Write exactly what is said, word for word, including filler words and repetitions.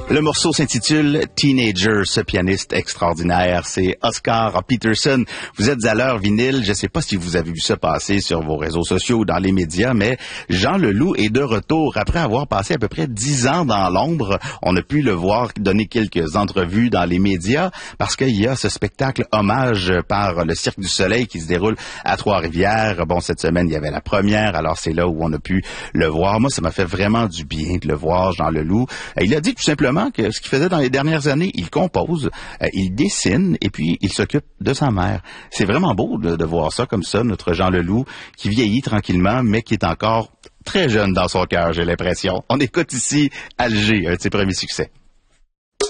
Le morceau s'intitule Teenager, ce pianiste extraordinaire, c'est Oscar Peterson. Vous êtes à l'heure vinyle, je ne sais pas si vous avez vu ça passer sur vos réseaux sociaux ou dans les médias, mais Jean Leloup est de retour après avoir passé à peu près dix ans dans l'ombre. On a pu le voir donner quelques entrevues dans les médias parce qu'il y a ce spectacle hommage par le Cirque du Soleil qui se déroule à Trois-Rivières. Bon, cette semaine, il y avait la première, alors c'est là où on a pu le voir. Moi, ça m'a fait vraiment du bien de le voir, Jean Leloup. Il a dit tout simplement que ce qu'il faisait dans les dernières années, il compose, euh, il dessine et puis il s'occupe de sa mère. C'est vraiment beau de, de voir ça comme ça, notre Jean Leloup qui vieillit tranquillement mais qui est encore très jeune dans son cœur, j'ai l'impression. On écoute ici Alger, un de ses premiers succès.